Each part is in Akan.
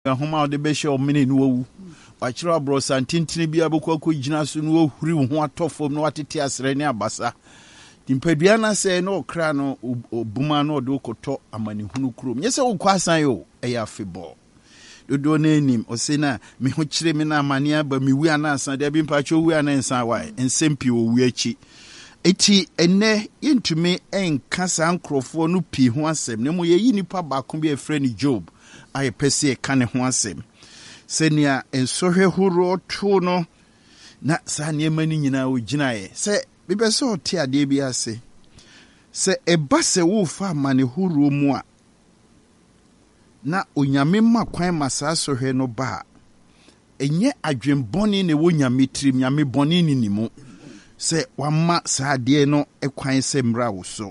homa de be show mini no wu wachira bro santintini bia bokwa ko gina so no huri ho atofom no watete asre ne abasa timpadua na se no okra no obuma no de okoto amanehunu krom nyese wo kwasan yo eya febol dodo na enim osena me ho kire me na amane aba me wi anansa de bi mpacho wi anansa wai ensempi wo wi achi eti ene yintumi enkasa nkrofo no pi ho asem ne mo ye yi nipa ba ko bi efre ni Job aye pese ka ne ho asem senia ensohwe horo to no na sa ne mani nyina o ginae se bibe so te ade bi ase se eba se wo fa mane horo mu a na onyame ma kwan masa sohwe no ba enye adwenboni ne wo nyame trim nyame boni ni nimu se wama sa ade no ekwan se mra wo so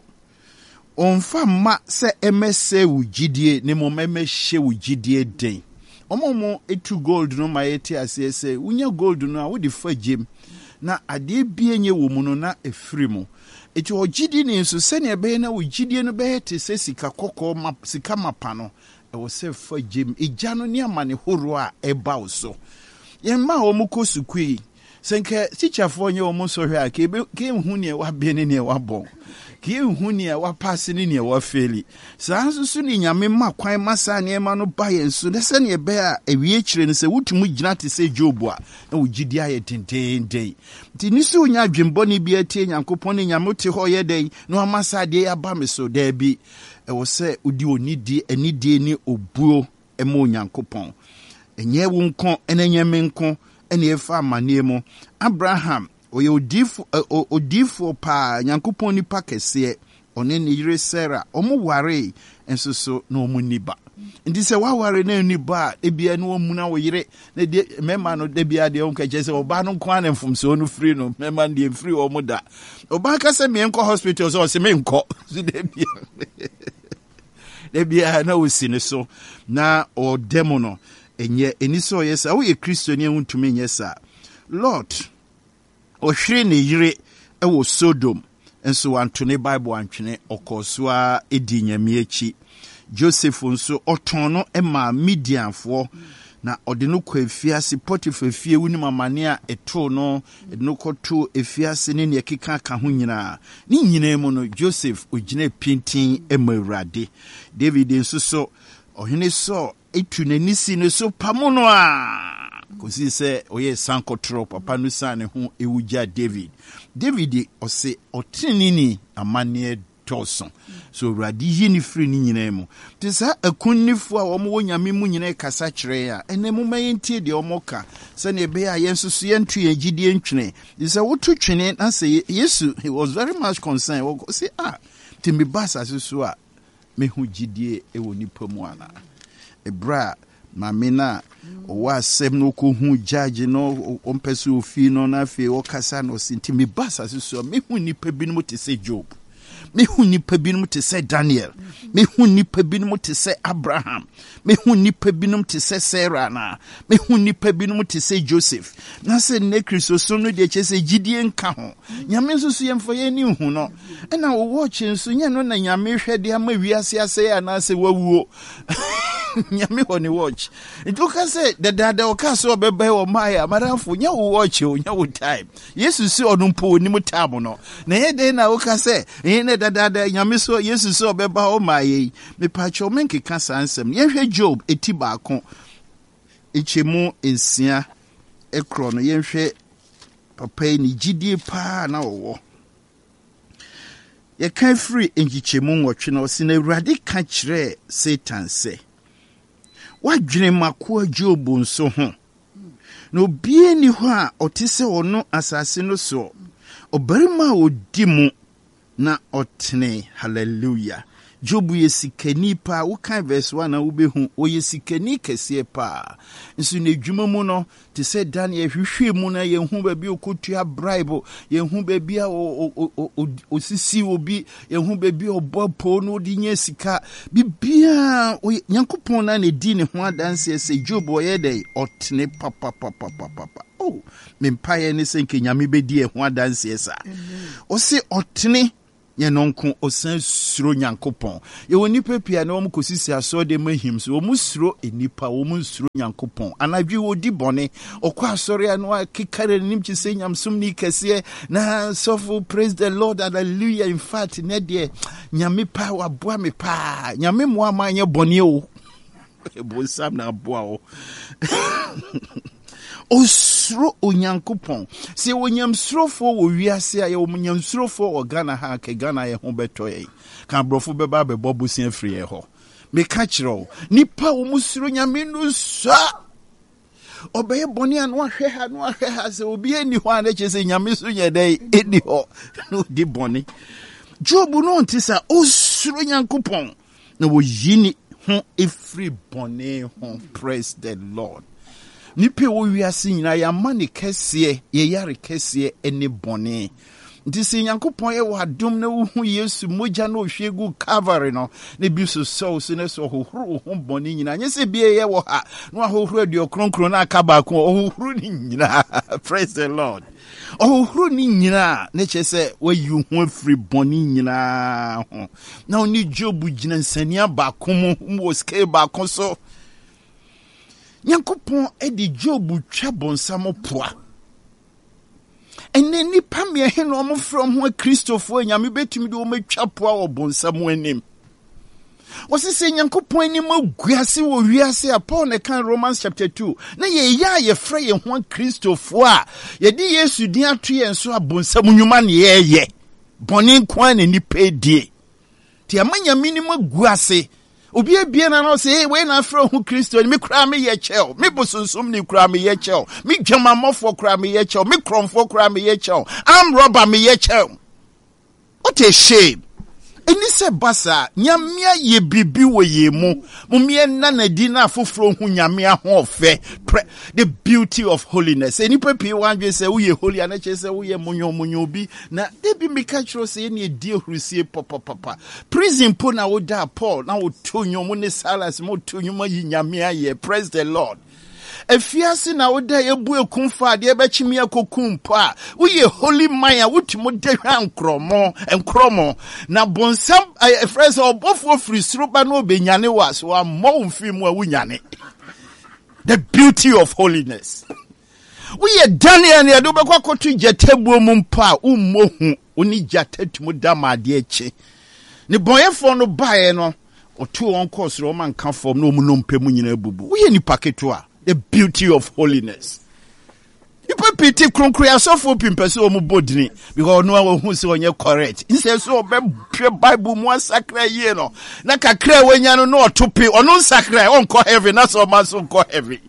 onfa ma se emese wo gidie ne mo memehye wo gidie den omomo etu gold no ma yeti ase se unya gold no a wo di fagem na ade bie nye wo mu no na efiri mu eti ogidi ni nso se ne be na wo gidie no be te se sika kokko ma sika mapa no e wo se fagem igya no ne amane horo a eba wo so yen ma wo mu kosukui senke teacherfo nye wo mu so hwe a ke hu ne wa be ne wa bon ki hu ne wa pass ne wa faili sanso su ni nyame ma kwan masa ne ma no ba yen so de se ne be a ewie kire ne se wutumu gina te se Job a na wo gidi aye tentendei ti ni so nya dwembo ne bi atie Nyankopon ne nyame te ho ye dei no amasa de ya ba me so da bi e wo se odi onidi anidie ni obuo e mo Nyankopon enye wo nko enenye me nko ene efa amane mu Abraham oye odifo pa Nyankopon ni pa kese one ne yire Sarah omo ware ensoso na omo niba ndi se wa ware na niba ebia na omu na wo yire na de mema no de bia de onka je se oba no kwa na mfumso no free no mema de free omo da oba ka se me enko hospital so se me enko so de bia de bia na osine so na o demo no enye eniso yesa wo ye Kristo ni huntumi nyesa Lord ohwere ne yire ewo Sodom enso antone Bible antwene okosua edi nyame achi Joseph nso otono ema Midianfo na ode no kwa efiase Potiphar fie wuni mamane a eto no no koto efiase ne ne keka ka ho nyina ni nyina mu no Joseph ogina pintin ema Awurade David nso so ohene so etu nanisi ne so pamono a kosi se oye sankotro papa no sane ho ewuja David ose otinini amane toson so Awurade yi ni free ni nyina mu te sa akunnifo a wo mo nyame mu nyina kasa kire a ene mu mayentie de omoka se ne be a yensusu yentu yegidie ntwene te sa wotu twene na se Yesu he was very much concerned wo say timi basa susu a me hu gidie e woni pamu ana ebra mamina owa asem no ko hu judge no ompesu ofi no na fe o kasa no sintimi basa susu me hu nipa binom te se Job me hu nipa binom te se Daniel me hu nipa binom te se Abraham me hu nipa binom te se Sarah na me hu nipa binom te se Joseph na se ne Kristo so no de che se gidie nka ho nyame susu yemfo ye ni hu no na wo watch nso nya no na nyame hwede ama wiase ase ya na se wawuo nyame honi watch itu ka se dada o ka so bebe o maya maramfo nya wo watch o nya wo time Yesu si onumpo ni mutamu no na ye de na o ka se ne dada nyame so Yesu so bebe o maye me pacho menke ka sansem ye hwe Job eti baako echemu ensia ekro no ye hwe papa ni gidie pa na wo ye kan free engichemu nwotwe no si na Awurade ka kire Satan se wadwene makoa Job nso ho na obie ni ho a otise ono asase no so obarima odi mu na otene hallelujah Job yesikani pa wo kan verse 1 na wo behu o yesikani kese pa nso na dwuma mu no te se Daniel hwehwe mu na ye hu ba bi okotua bribe ye hu ba bi o sisi obi ye hu ba bi obopo no di nya sika bibia Nyankopon na ne di ne ho adanse se Job o ye dey otene papa mempaye ne se nke nyame bedi e ho adanse sa o se otene ye nonko osan suro Nyankopon ye woni pepia na omu kosisi aso de mahim so omu suro enipa omu suro Nyankopon anadwi wodi bone okwa asori anu akekare nim chise nyamsum ni kese na sofo praise the Lord, hallelujah. In fact ne de nyame pa waboa me pa nyame mo amanye bone o ebonsam na aboa o osuro Onyankopon se wonyamsurofo wo wiase aye wonyamsurofo wo Ghana ha ke Ghana ye ho beto ye kan brofo beba bebo busia free ye ho me ka kiro nipa wo musuro nyame no sa obeye boni anu ahwe ha se obi eni ho ane chese nyame so nye dai eni ho no di boni Job no ntisa osuro Nyankopon na wo yini ho every boni ho. Praise the Lord. Nipe wo wiase nyina ya mane kese ye yare kese ene bone nti se Nyankopon ye wadom na wo hu Yesu moja na ohwegu Calvary no na bi so so ne so hohoro ho bone nyina nye se bie ye wo ha na hohoro adu kronkron na aka ba ko hohoro ni nyina. Praise the Lord. Hohoro ni nyina na chese wayi hu afri bone nyina ho na oni Job gina nsania ba ko mo scale ba ko so Nyankopon edi Job twa bonsam poa ene nipa me he no mo from ho Christopher nyame betumi de o matwa poa wo bonsam anim wose se Nyankopon anim aguase wo wiase a Paul ne kan Romans chapter 2 na ye frɛ ye ho Christopher a ye di Yesu din ato ye nso abonsam nwuma ne ye bɔne kwa ne nipa die ti amanya minim aguase obi ebie na no say we na afro hu Kristo ni me kura me ye chel me bosonsum ni kura me ye chel me dwamamofo kura me ye chel me kromfo kura me ye chel am robber me ye chel. What a shame. Eni se basa nyamia ye bibi wo ye mu mumie na na di na afoforo hu nyamia ho ofe the beauty of holiness. Eni pepi wanwe se wo ye holy ana che se wo ye munyo bi na de bi meka chiro se eni edi ehrusie papa prison po na wo da Paul na wo tonyo mu ne Silas mo tonyo ma yi nyamia ye. Praise the Lord. Efiase na woda ebu ekumfa de ebechimi akokumpa uye holy maya wutimo de nkromo na bonsam efrese obofo frisruba no benyane was wa mo mfimu awunyane. The beauty of holiness. Uye Daniel ne do bekwa kotu jetebu mumpa ummohu oni jatetumu dama de eche ne boyefo no bae no otu on course ro man kan form no mu no mpemu nyina bubu uye ni paketo a. The beauty of holiness. People pity kronkria so for pimpese o mu bodini because no who say onye correct. Instead so be Bible mu sakra ye no. Na kakra wanya no no otope ono sakra on ko heaven na so man so ko heaven.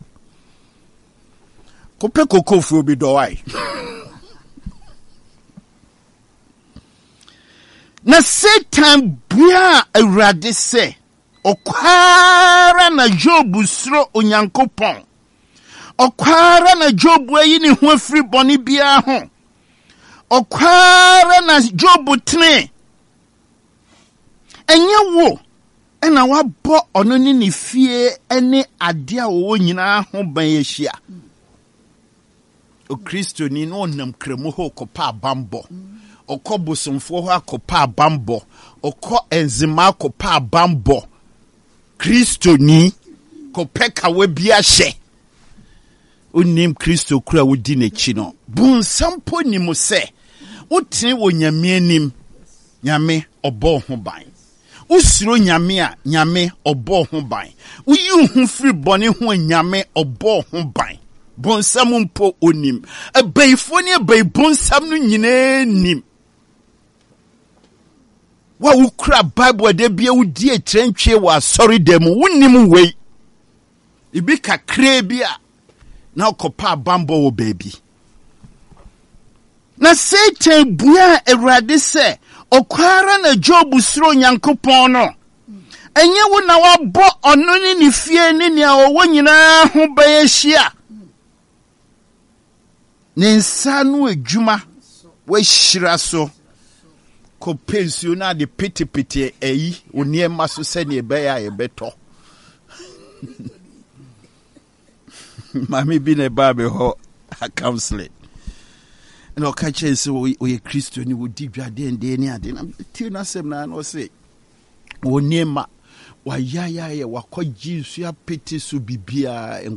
Kope kokofo bi do wai. Na Satan bua Awurade se okwara na Job suro Onyankopon. Okwara na Job ayi ni ho afiri bone bia ho. Okwara na Job tene. Enye wo ena wabɔ ono ni ne fie ene ade a wo nyina ho ban yehia. O Kristo ni no nam kremu ho kopa bambo. Okɔ bosomfo ho akopa bambo. Okɔ enzima akopa bambo. Kristo ni kopeka we bia hye. Onim Kristo kura wodi n'echi no bunsampo ni mo se wotene wo nyame anim nyame obɔ ho ban usuro nyame a nyame obɔ ho ban uyi hu firi bɔne ho nyame obɔ ho ban bonsam mpo onim abaifo ne abai bonsam no nyina nim wa ukura Bible de bia wudi etrentwe wa sorry dem wonim wei ibi kakra bia na kopa bambo wo baby. Na Satan bua Awurade se okwara na Job suro Nyankopon no. Enye wo na wabɔ ono ni ne fie ni ne owo nyina ho bayehia. Ne nsa no adwuma we hyira so. Ko pensuo na de petepete eyi oni ema so se ne be ya ebeto. Mami bi ne ba be ho a counseling. na catch so we Christian would deep your day and day and I'm telling us no say o nema wa ya wa kwa Jesus ya pete so bibia